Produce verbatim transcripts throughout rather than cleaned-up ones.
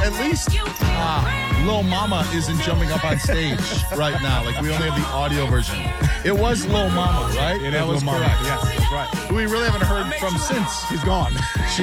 at least uh, Lil Mama isn't jumping up on stage right now. Like, we only have the audio version. It was Lil Mama, right? It that is was Lil correct. Mama. Yes, that's right. Who we really haven't heard from since. He's gone.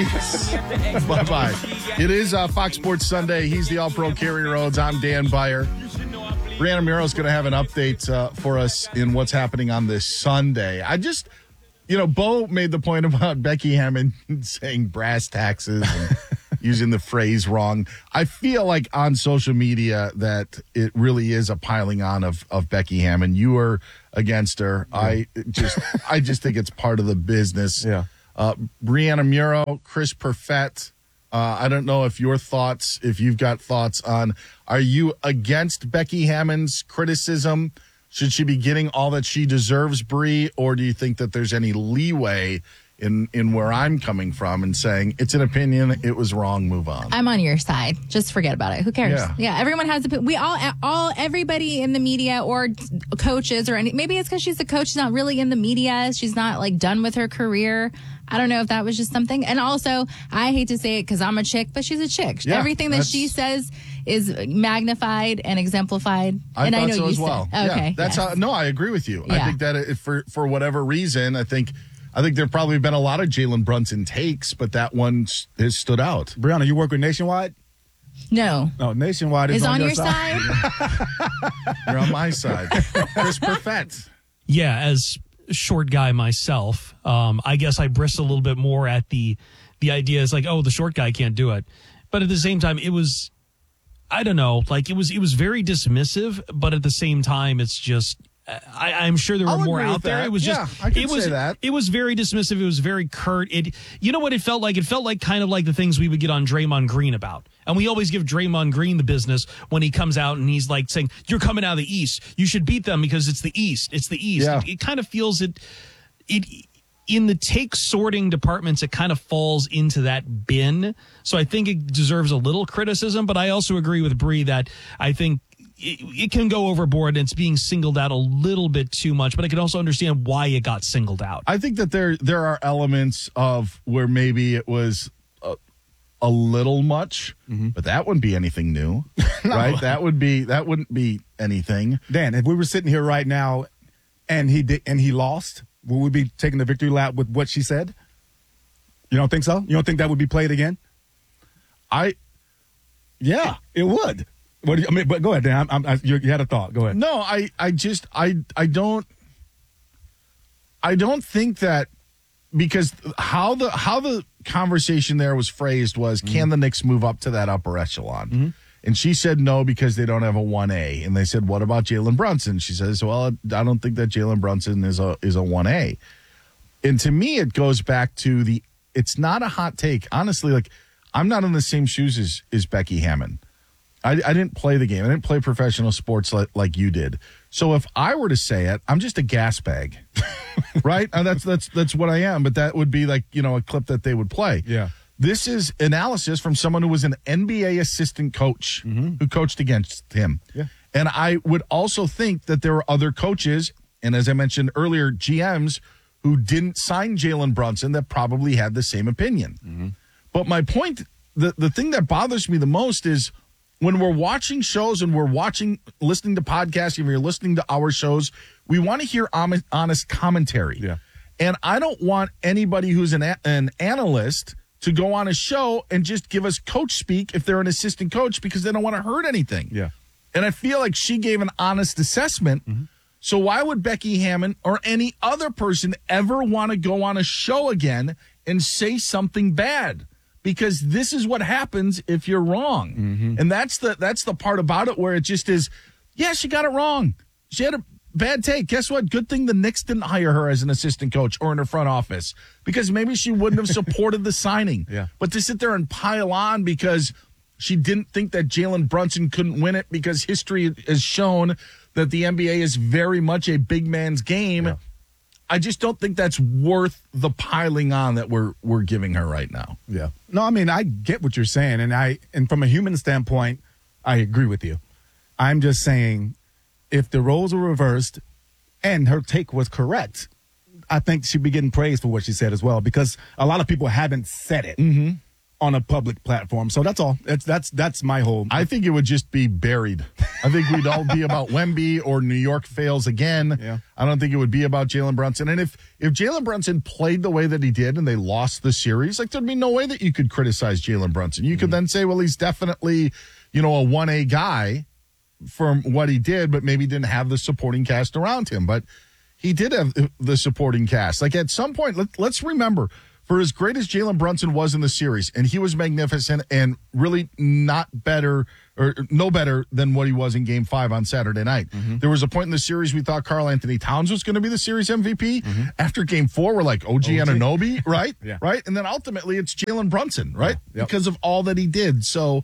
Jeez. Bye-bye. It is uh, Fox Sports Sunday. He's the All-Pro Kerry Rhodes. I'm Dan Beyer. Brianna Muro's going to have an update uh, for us in what's happening on this Sunday. I just... You know, Bo made the point about Becky Hammon saying brass taxes and using the phrase wrong. I feel like on social media that it really is a piling on of, of Becky Hammon. You are against her. Yeah. I just I just think it's part of the business. Yeah. Uh, Brianna Muro, Chris Perfett. Uh, I don't know if your thoughts, if you've got thoughts on, are you against Becky Hammon's criticism? Should she be getting all that she deserves, Bree, or do you think that there's any leeway in, in where I'm coming from and saying it's an opinion, it was wrong, move on? I'm on your side. Just forget about it. Who cares? Yeah, yeah everyone has a. We all, all, everybody in the media or coaches or any. Maybe it's because she's a coach. She's not really in the media. She's not like done with her career. I don't know if that was just something. And also, I hate to say it because I'm a chick, but she's a chick. Yeah, Everything that she says is magnified and exemplified. I and thought I know so you as well. Said, okay, yeah, that's yes. how. No, I agree with you. Yeah. I think that it, for for whatever reason, I think I think there probably been a lot of Jalen Brunson takes, but that one has stood out. Brianna, you work with Nationwide? No. No, Nationwide is, is on, on your, your side. side. You're on my side. Chris Perfett. Yeah, as a short guy myself, um, I guess I bristle a little bit more at the the idea is like, oh, the short guy can't do it. But at the same time, it was, I don't know, like it was it was very dismissive, but at the same time, it's just, I, I'm sure there were I'll more agree out with there. that. It was Yeah, just, I can it was, say that. It was very dismissive. It was very curt. It, you know what it felt like? It felt like kind of like the things we would get on Draymond Green about. And we always give Draymond Green the business when he comes out and he's like saying, you're coming out of the East. You should beat them because it's the East. It's the East. Yeah. It, it kind of feels it, it, in the take sorting departments, it kind of falls into that bin. So I think it deserves a little criticism, but I also agree with Bree that I think it, it can go overboard and it's being singled out a little bit too much, but I can also understand why it got singled out. I think that there there are elements of where maybe it was a, a little much, mm-hmm. but that wouldn't be anything new, no. right? That would be that wouldn't be anything. Dan, if we were sitting here right now and he did and he lost, will we be taking the victory lap with what she said? You don't think so? You don't think that would be played again? I, yeah, it would. What do you, I mean, but go ahead, Dan. I'm, I'm, you, you had a thought. Go ahead. No, I, I just, I, I don't, I don't think that because how the how the conversation there was phrased was, mm-hmm. can the Knicks move up to that upper echelon? Mm-hmm. And she said no because they don't have a one A. And they said, what about Jalen Brunson? She says, well, I don't think that Jalen Brunson is a is a one A. And to me, it goes back to the, it's not a hot take. Honestly, like, I'm not in the same shoes as, as Becky Hammon. I, I didn't play the game. I didn't play professional sports like, like you did. So if I were to say it, I'm just a gas bag, right? And that's that's that's what I am. But that would be like, you know, a clip that they would play. Yeah. This is analysis from someone who was an N B A assistant coach mm-hmm. who coached against him. Yeah. And I would also think that there were other coaches, and as I mentioned earlier, G Ms who didn't sign Jalen Brunson that probably had the same opinion. Mm-hmm. But my point, the, the thing that bothers me the most is when we're watching shows and we're watching, listening to podcasts, if you're listening to our shows, we want to hear honest commentary. Yeah. And I don't want anybody who's an, an analyst to go on a show and just give us coach speak if they're an assistant coach because they don't want to hurt anything. Yeah. And I feel like she gave an honest assessment. Mm-hmm. So why would Becky Hammon or any other person ever want to go on a show again and say something bad? Because this is what happens if you're wrong. Mm-hmm. And that's the that's the part about it where it just is, yeah, she got it wrong. She had a bad take. Guess what? Good thing the Knicks didn't hire her as an assistant coach or in her front office because maybe she wouldn't have supported the signing. Yeah. But to sit there and pile on because she didn't think that Jalen Brunson couldn't win it because history has shown that the N B A is very much a big man's game. Yeah. I just don't think that's worth the piling on that we're we're giving her right now. Yeah. No, I mean, I get what you're saying, and I and from a human standpoint, I agree with you. I'm just saying if the roles were reversed and her take was correct, I think she'd be getting praised for what she said as well because a lot of people haven't said it. Mm-hmm. on a public platform. So that's all. That's that's that's my whole. I think it would just be buried. I think we'd all be about Wemby or New York fails again. Yeah. I don't think it would be about Jalen Brunson. And if if Jalen Brunson played the way that he did and they lost the series, like there'd be no way that you could criticize Jalen Brunson. You mm-hmm. could then say, well, he's definitely, you know, a one A guy from what he did, but maybe didn't have the supporting cast around him. But he did have the supporting cast. Like at some point, let, let's remember, for as great as Jalen Brunson was in the series, and he was magnificent and really not better or no better than what he was in game five on Saturday night. Mm-hmm. There was a point in the series we thought Karl Anthony Towns was going to be the series M V P. Mm-hmm. After game four, we're like, O G Anunoby, right? Yeah. Right? And then ultimately it's Jalen Brunson, right? Yeah. Yep. Because of all that he did. So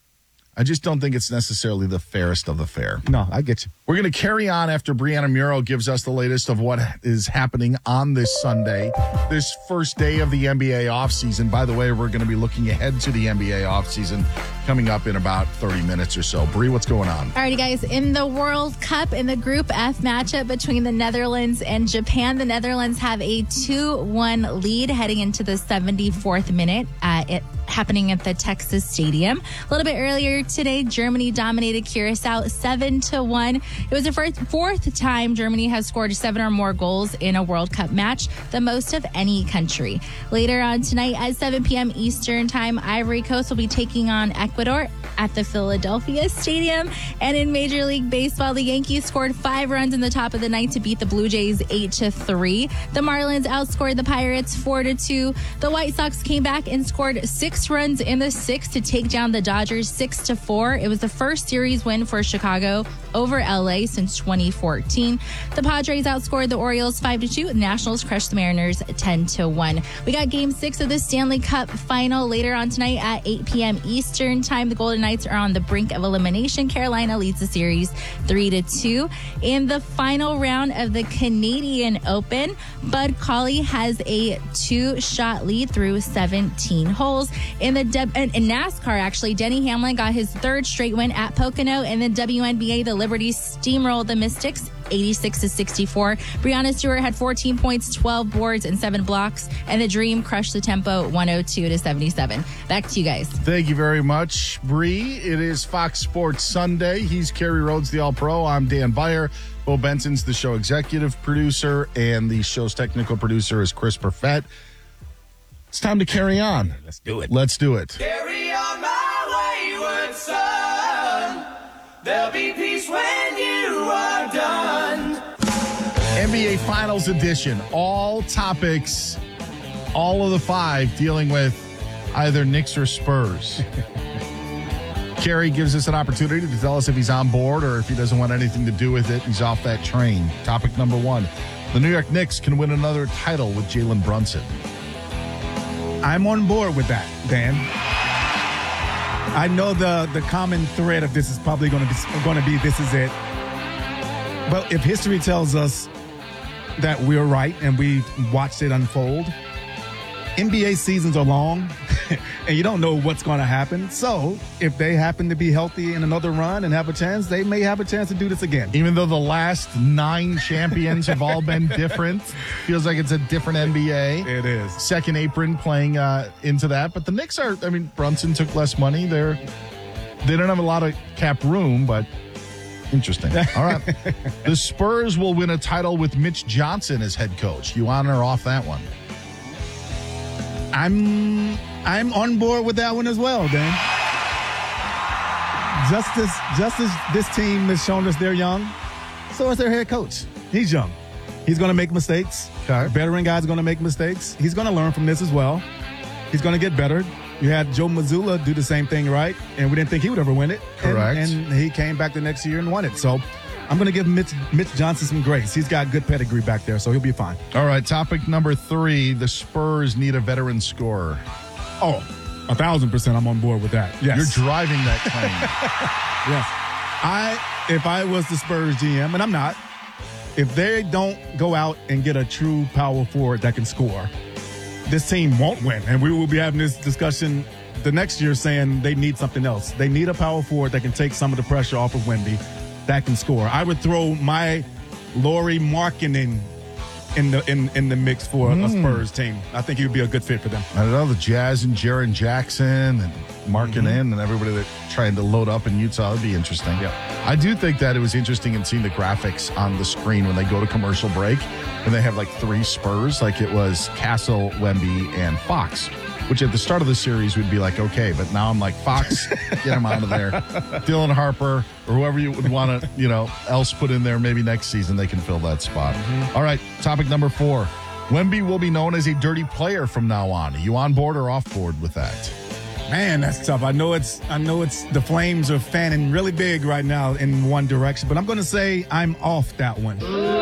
I just don't think it's necessarily the fairest of the fair. No, I get you. We're going to carry on after Brianna Muro gives us the latest of what is happening on this Sunday, this first day of the N B A offseason. By the way, we're going to be looking ahead to the N B A offseason coming up in about thirty minutes or so. Bree, what's going on? Alrighty, guys. In the World Cup, in the Group F matchup between the Netherlands and Japan, the Netherlands have a two one lead heading into the seventy-fourth minute. Uh, it happening at the Texas Stadium. A little bit earlier today, Germany dominated Curacao seven to one. It was the first, fourth time Germany has scored seven or more goals in a World Cup match, the most of any country. Later on tonight at seven p.m. Eastern Time, Ivory Coast will be taking on Ecuador at the Philadelphia Stadium. And in Major League Baseball, the Yankees scored five runs in the top of the ninth to beat the Blue Jays eight to three. The Marlins outscored the Pirates four to two. The White Sox came back and scored six runs in the sixth to take down the Dodgers six to four. It was the first series win for Chicago over L A since twenty fourteen. The Padres outscored the Orioles five to two. The Nationals crushed the Mariners ten to one. We got game six of the Stanley Cup final later on tonight at eight p.m. Eastern Time. The Golden Knights are on the brink of elimination. Carolina leads the series three to two. In the final round of the Canadian Open, Bud Cauley has a two-shot lead through seventeen holes. In the de- in NASCAR, actually, Denny Hamlin got his third straight win at Pocono. In the W N B A, the Liberty steamrolled the Mystics eighty-six to sixty-four. Breanna Stewart had fourteen points, twelve boards, and seven blocks. And the Dream crushed the Tempo one oh two to seventy-seven. Back to you guys. Thank you very much, Bree. It is Fox Sports Sunday. He's Kerry Rhodes, the All-Pro. I'm Dan Beyer. Bo Benson's the show executive producer, and the show's technical producer is Chris Perfett. It's time to carry on. Let's do it. Let's do it. Carry on my wayward son. There'll be peace when you are done. N B A Finals Edition. All topics, all of the five dealing with either Knicks or Spurs. Kerry gives us an opportunity to tell us if he's on board or if he doesn't want anything to do with it. He's off that train. Topic number one. The New York Knicks can win another title with Jalen Brunson. I'm on board with that, Dan. I know the the common thread of this is probably going to be going to be this is it. But if history tells us that we're right and we watched it unfold, N B A seasons are long and you don't know what's going to happen. So if they happen to be healthy in another run and have a chance, they may have a chance to do this again. Even though the last nine champions have all been different, feels like it's a different N B A. It is. Second apron playing uh, into that. But the Knicks are, I mean, Brunson took less money. They're, they don't have a lot of cap room, but interesting. All right. The Spurs will win a title with Mitch Johnson as head coach. You on or off that one? I'm I'm on board with that one as well, Dan. Just as, just as this team has shown us they're young, so is their head coach. He's young. He's going to make mistakes. Okay. Veteran guy's going to make mistakes. He's going to learn from this as well. He's going to get better. You had Joe Mazzulla do the same thing, right? And we didn't think he would ever win it. Correct. And, and he came back the next year and won it. So I'm going to give Mitch, Mitch Johnson some grace. He's got good pedigree back there, so he'll be fine. All right, topic number three. The Spurs need a veteran scorer. Oh, a thousand percent I'm on board with that. Yes. You're driving that claim. Yes. I, if I was the Spurs G M, and I'm not, if they don't go out and get a true power forward that can score, this team won't win. And we will be having this discussion the next year saying they need something else. They need a power forward that can take some of the pressure off of Wemby, that can score. I would throw my Lauri Markkanen in the in, in the mix for Mm. a Spurs team. I think he would be a good fit for them. I don't know, the Jazz and Jaren Jackson and Markin in and everybody that trying to load up in Utah would be interesting. Yeah. I do think that it was interesting in seeing the graphics on the screen when they go to commercial break and they have like three Spurs, like it was Castle, Wemby, and Fox, which at the start of the series would be like, okay, but now I'm like, Fox, get him out of there. Dylan Harper or whoever you would want to, you know, else put in there, maybe next season they can fill that spot. Mm-hmm. All right, topic number four. Wemby will be known as a dirty player from now on. Are you on board or off board with that? Man, that's tough. I know it's I know it's the Flames are fanning really big right now in one direction, but I'm going to say I'm off that one.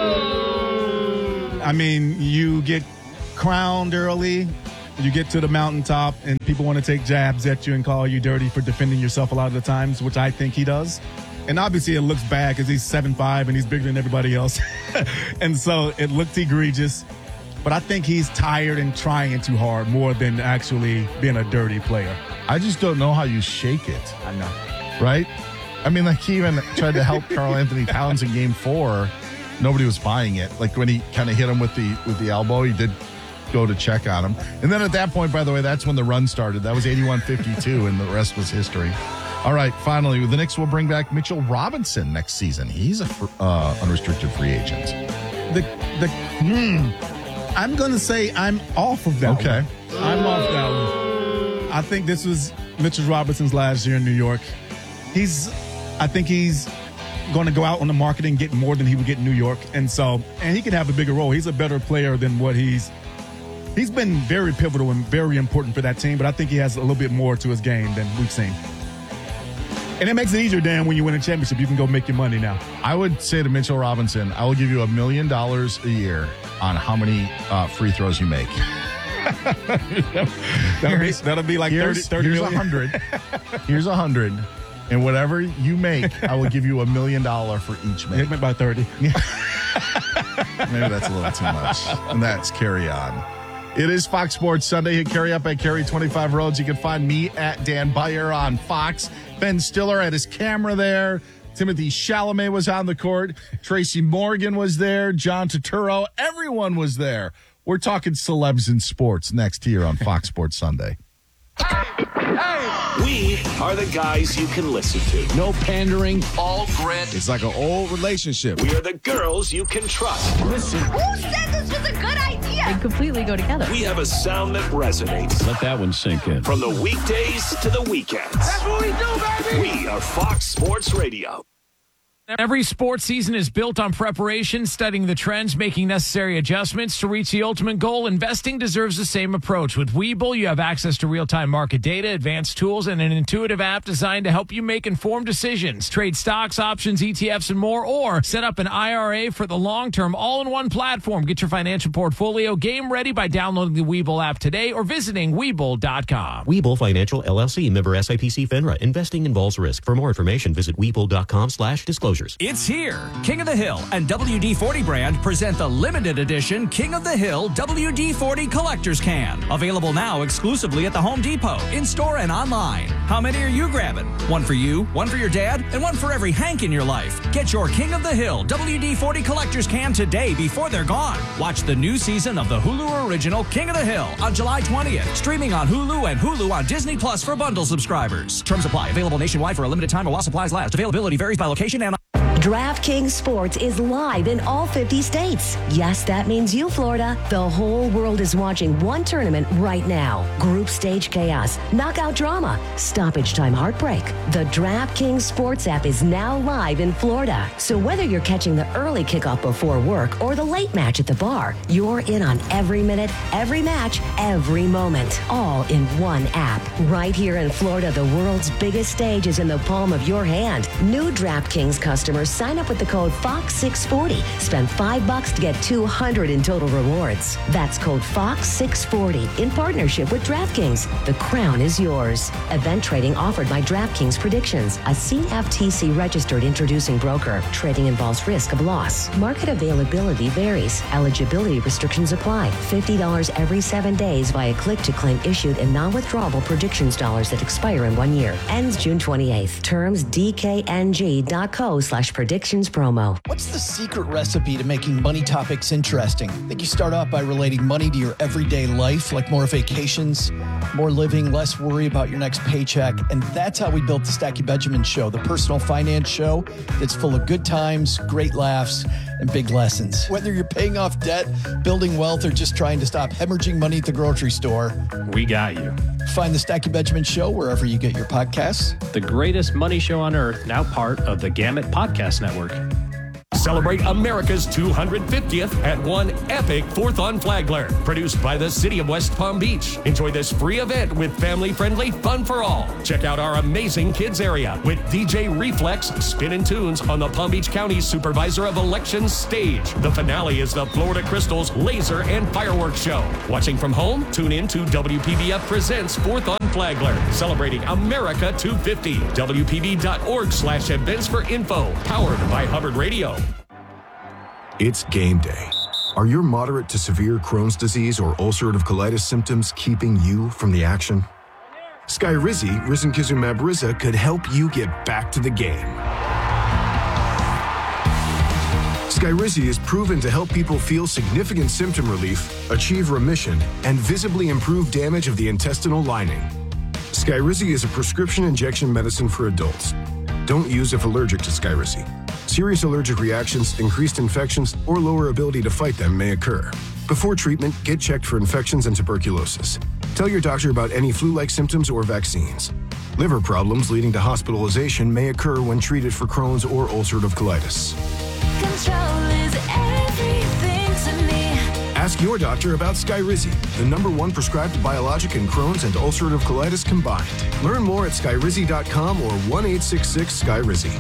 I mean, you get crowned early, you get to the mountaintop, and people want to take jabs at you and call you dirty for defending yourself a lot of the times, which I think he does. And obviously it looks bad because he's seven five and he's bigger than everybody else. And so it looked egregious. But I think he's tired and trying too hard more than actually being a dirty player. I just don't know how you shake it, I know. right? I mean, like he even tried to help Karl Anthony Towns in game four. Nobody was buying it. Like when he kind of hit him with the with the elbow, he did go to check on him. And then at that point, by the way, that's when the run started. That was eighty-one fifty-two, and the rest was history. All right, finally, the Knicks will bring back Mitchell Robinson next season. He's a fr- uh, unrestricted free agent. The the hmm, I'm gonna say I'm off of that. Okay. one. I'm off that one. I think this was Mitchell Robinson's last year in New York. He's, I think he's going to go out on the market and get more than he would get in New York, and so and he can have a bigger role. He's a better player than what he's. He's been very pivotal and very important for that team, but I think he has a little bit more to his game than we've seen. And it makes it easier, Dan, when you win a championship. You can go make your money now. I would say to Mitchell Robinson, I will give you a million dollars a year on how many uh, free throws you make. That'll be, that'll be like thirty, Here's, thirty here's a million. hundred. Here's a hundred. And whatever you make, I will give you a million dollar for each Hit make. me by thirty. Maybe that's a little too much. And that's Carry On. It is Fox Sports Sunday. Hit Carry Up at Carry twenty-five Roads. You can find me at Dan Beyer on Fox. Ben Stiller at his camera there. Timothy Chalamet was on the court. Tracy Morgan was there. John Turturro. Everyone was there. We're talking celebs in sports next here on Fox Sports Sunday. We are the guys you can listen to. No pandering, all grit. It's like an old relationship. We are the girls you can trust. Listen. Who said this was a good idea? They completely go together. We have a sound that resonates. Let that one sink in. From the weekdays to the weekends. That's what we do, baby. We are Fox Sports Radio. Every sports season is built on preparation, studying the trends, making necessary adjustments to reach the ultimate goal. Investing deserves the same approach. With Webull, you have access to real-time market data, advanced tools, and an intuitive app designed to help you make informed decisions. Trade stocks, options, E T Fs, and more, or set up an I R A for the long-term all-in-one platform. Get your financial portfolio game ready by downloading the Webull app today or visiting Webull dot com. Webull Financial, L L C, member S I P C FINRA. Investing involves risk. For more information, visit Webull dot com slash disclosures. It's here. King of the Hill and W D forty brand present the limited edition King of the Hill W D forty Collector's Can. Available now exclusively at the Home Depot, in-store and online. How many are you grabbing? One for you, one for your dad, and one for every Hank in your life. Get your King of the Hill W D forty Collector's Can today before they're gone. Watch the new season of the Hulu original King of the Hill on July twentieth. Streaming on Hulu and Hulu on Disney Plus for bundle subscribers. Terms apply. Available nationwide for a limited time or while supplies last. Availability varies by location and DraftKings Sports is live in all fifty states. Yes, that means you, Florida. The whole world is watching one tournament right now. Group stage chaos, knockout drama, stoppage time heartbreak. The DraftKings Sports app is now live in Florida. So whether you're catching the early kickoff before work or the late match at the bar, you're in on every minute, every match, every moment. All in one app. Right here in Florida, the world's biggest stage is in the palm of your hand. New DraftKings customers sign up with the code Fox six forty. Spend five bucks to get two hundred in total rewards. That's code Fox six forty in partnership with DraftKings. The crown is yours. Event trading offered by DraftKings Predictions, a C F T C registered introducing broker. Trading involves risk of loss. Market availability varies. Eligibility restrictions apply. fifty dollars every seven days via click to claim issued and non-withdrawable predictions dollars that expire in one year. Ends June twenty-eighth. Terms D K N G dot co slash predictions. predictions promo. What's the secret recipe to making money topics interesting? I think you start off by relating money to your everyday life, like more vacations, more living, less worry about your next paycheck. And that's how we built the Stacky Benjamin Show, the personal finance show that's full of good times, great laughs, and big lessons. Whether you're paying off debt, building wealth, or just trying to stop hemorrhaging money at the grocery store, we got you. Find the Stacky Benjamin Show wherever you get your podcasts. The greatest money show on earth, now part of the Gamut Podcast Network. Celebrate America's two hundred fiftieth at one epic fourth on Flagler, produced by the City of West Palm Beach. Enjoy this free event with family-friendly fun for all. Check out our amazing kids area with D J Reflex spinning tunes on the Palm Beach County Supervisor of Elections stage. The finale is the Florida Crystals Laser and Fireworks Show. Watching from home, tune in to W P B F Presents fourth on Flagler, celebrating America two fifty. W P B dot org slash events for info. Powered by Hubbard Radio. It's game day. Are your moderate to severe Crohn's disease or ulcerative colitis symptoms keeping you from the action? Skyrizi, risankizumab Riza, could help you get back to the game. Skyrizi is proven to help people feel significant symptom relief, achieve remission, and visibly improve damage of the intestinal lining. Skyrizi is a prescription injection medicine for adults. Don't use if allergic to Skyrizi. Serious allergic reactions, increased infections, or lower ability to fight them may occur. Before treatment, get checked for infections and tuberculosis. Tell your doctor about any flu-like symptoms or vaccines. Liver problems leading to hospitalization may occur when treated for Crohn's or ulcerative colitis. Control is everything to me. Ask your doctor about Skyrizi, the number one prescribed biologic in Crohn's and ulcerative colitis combined. Learn more at skyrizi dot com or one eight six six Skyrizi.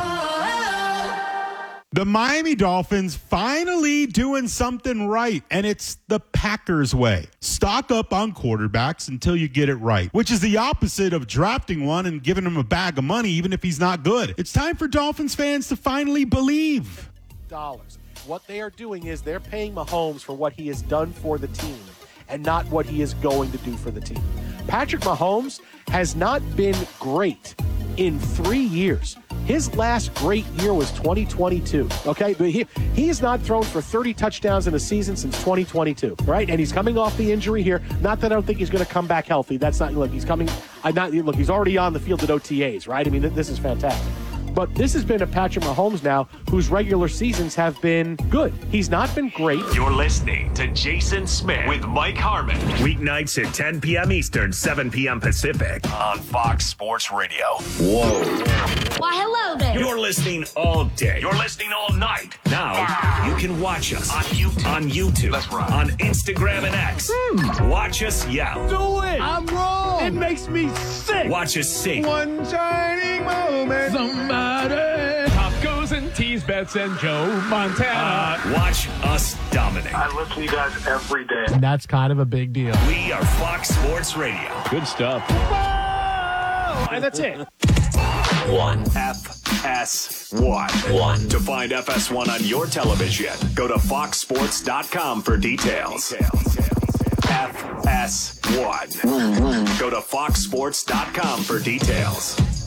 The Miami Dolphins finally doing something right, and it's the Packers way. Stock up on quarterbacks until you get it right, which is the opposite of drafting one and giving him a bag of money even if he's not good. It's time for Dolphins fans to finally believe. Dollars. What they are doing is they're paying Mahomes for what he has done for the team and not what he is going to do for the team. Patrick Mahomes has not been great in three years. His last great year was twenty twenty-two, okay? But he, he has not thrown for thirty touchdowns in a season since twenty twenty-two, right? And he's coming off the injury here. Not that I don't think he's going to come back healthy. That's not, look, he's coming, I not look, he's already on the field at O T As, right? I mean, this is fantastic. But this has been a Patrick Mahomes now whose regular seasons have been good. He's not been great. You're listening to Jason Smith with Mike Harmon. Weeknights at ten p.m. Eastern, seven p.m. Pacific on Fox Sports Radio. Whoa. Why, hello there. You're listening all day. You're listening all night. Now, you can watch us on YouTube, on, YouTube, That's right. on Instagram and X. Hmm. Watch us yell. Do it. I'm wrong. It makes me sick. Watch us sing. One shining moment. Somebody. Top goes and tease bets and Joe Montana. Uh, watch us dominate. I listen to you guys every day. And that's kind of a big deal. We are Fox Sports Radio. Good stuff. Whoa! And that's it. One. F S one. One. To find F S one on your television, go to fox sports dot com for details. F S one. Go to fox sports dot com for details.